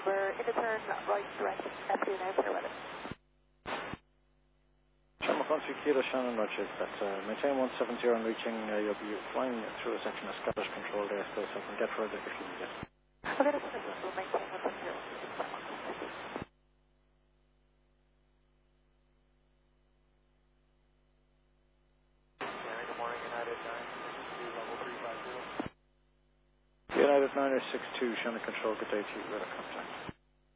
we're in the turn right direct FD now, clear weather. Shamrock 13 Kilo Shannon Roger, that's maintain 170 and reaching, you'll be flying through a section of Scottish controlled airspace, so I can get further if you need it. Okay, that's it. We'll maintain 170. Good morning, United 962, level 350. United 962, Shannon Control, good day to you, radar contact.